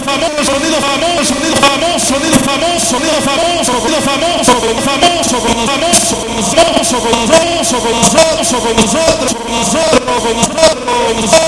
famoso, sonido famoso, sonido famoso, sonido famoso, sonido famoso, sonido famoso, famoso, con famoso, con nosotros, con nosotros, con nosotros, con nosotros, con nosotros, con nosotros, con nosotros.